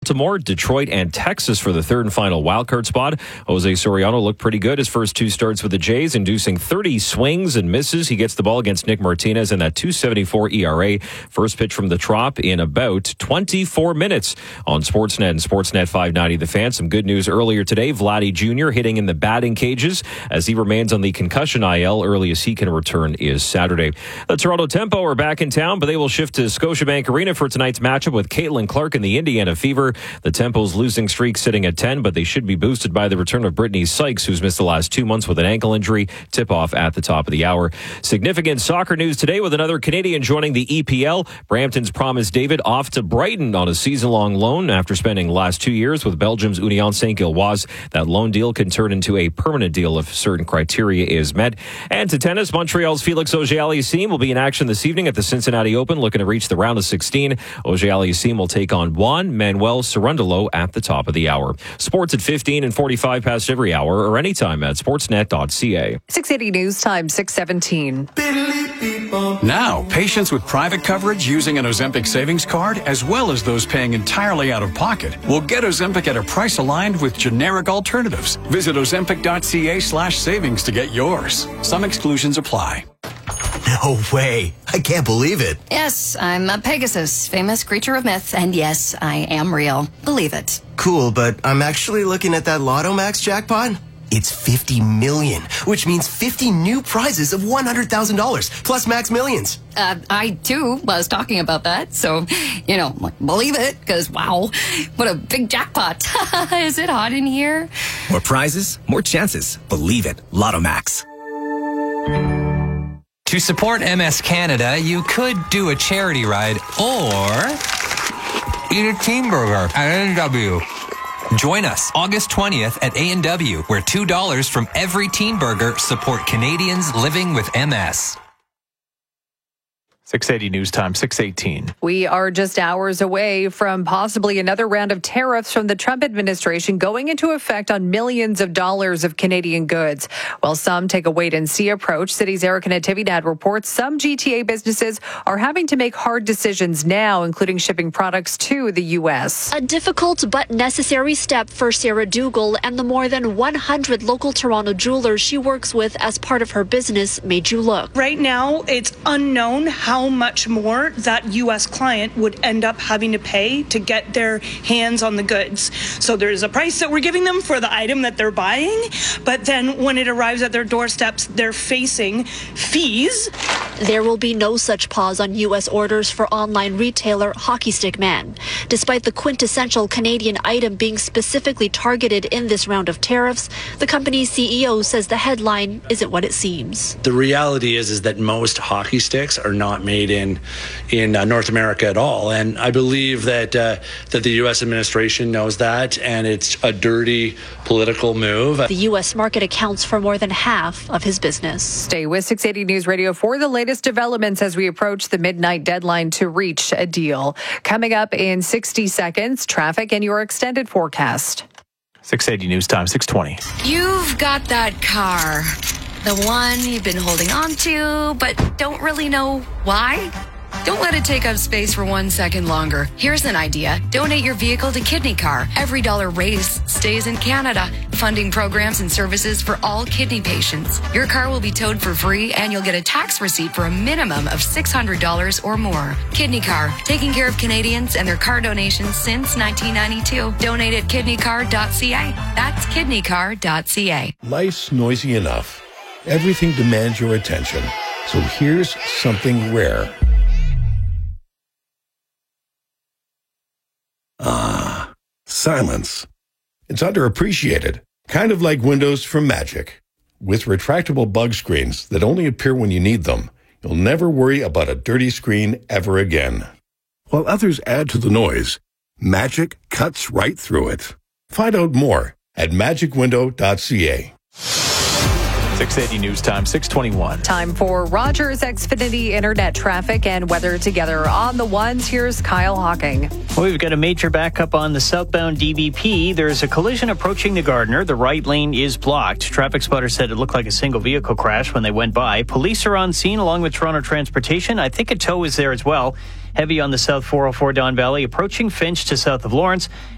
Baltimore, Detroit, and Texas for the third and final wildcard spot. Jose Soriano looked pretty good his first two starts with the Jays, inducing 30 swings and misses. He gets the ball against Nick Martinez in that 2.74 ERA. First pitch from the Trop in about 24 minutes on Sportsnet and Sportsnet 590 The Fan. Some good news earlier today. Vladdy Jr. hitting in the batting cages as he remains on the concussion IL. Earliest he can return is Saturday. The Toronto Tempo are back in town, but they will shift to Scotiabank Arena for tonight's matchup with Caitlin Clark and the Indiana Fever. The Tempo's losing streak sitting at 10, but they should be boosted by the return of Brittany Sykes, who's missed the last 2 months with an ankle injury. Tip-off at the top of the hour. Significant soccer news today with another Canadian joining the EPL. Brampton's Promise David off to Brighton on a season-long loan after spending the last 2 years with Belgium's Union Saint-Gilloise. That loan deal can turn into a permanent deal if certain criteria is met. And to tennis, Montreal's Felix Auger-Aliassime will be in action this evening at the Cincinnati Open, looking to reach the round of 16. Auger-Aliassime will take on Juan Manuel Cerundolo at the top of the hour. Sports at 15 and 45 past every hour or anytime at sportsnet.ca. 680 News Time, 6:17. Now, patients with private coverage using an Ozempic savings card, as well as those paying entirely out of pocket, will get Ozempic at a price aligned with generic alternatives. Visit ozempic.ca/savings to get yours. Some exclusions apply. No way. I can't believe it. Yes, I'm a Pegasus, famous creature of myth, and yes, I am real. Believe it. Cool, but I'm actually looking at that Lotto Max jackpot. It's 50 million, which means 50 new prizes of $100,000 plus Max Millions. I too was talking about that, so, believe it, because wow, what a big jackpot. Is it hot in here? More prizes, more chances. Believe it. Lotto Max. To support MS Canada, you could do a charity ride or eat a team burger at A&W. Join us August 20th at A&W, where $2 from every teen burger support Canadians living with MS. 680 News Time, 6:18. We are just hours away from possibly another round of tariffs from the Trump administration going into effect on millions of dollars of Canadian goods. While some take a wait-and-see approach, City's Erica Natividad reports some GTA businesses are having to make hard decisions now, including shipping products to the U.S. A difficult but necessary step for Sarah Dougal and the more than 100 local Toronto jewelers she works with as part of her business, Made You Look. Right now, it's unknown how much more that U.S. client would end up having to pay to get their hands on the goods. So there's a price that we're giving them for the item that they're buying, but then when it arrives at their doorsteps, they're facing fees. There will be no such pause on U.S. orders for online retailer Hockey Stick Man. Despite the quintessential Canadian item being specifically targeted in this round of tariffs, the company's CEO says the headline isn't what it seems. The reality is that most hockey sticks are not made in North America at all, and I believe that the U.S. administration knows that, and it's a dirty political move. The U.S. market accounts for more than half of his business. Stay with 680 News Radio for the latest developments as we approach the midnight deadline to reach a deal. Coming up in 60 seconds, traffic and your extended forecast. 680 News Time, 6:20. You've got that car. The one you've been holding on to, but don't really know why? Don't let it take up space for 1 second longer. Here's an idea. Donate your vehicle to Kidney Car. Every dollar raised stays in Canada, funding programs and services for all kidney patients. Your car will be towed for free, and you'll get a tax receipt for a minimum of $600 or more. Kidney Car, taking care of Canadians and their car donations since 1992. Donate at kidneycar.ca. That's kidneycar.ca. Life's noisy enough. Everything demands your attention. So here's something rare. Silence. It's underappreciated, kind of like windows from Magic. With retractable bug screens that only appear when you need them, you'll never worry about a dirty screen ever again. While others add to the noise, Magic cuts right through it. Find out more at magicwindow.ca. 680 News Time, 6:21. Time for Rogers Xfinity Internet traffic and weather together on the ones. Here's Kyle Hawking. Well, we've got a major backup on the southbound DVP. There's a collision approaching the Gardiner. The right lane is blocked. Traffic spotter said it looked like a single vehicle crash when they went by. Police are on scene along with Toronto Transportation. I think a tow is there as well. Heavy on the South 404 Don Valley, approaching Finch to south of Lawrence.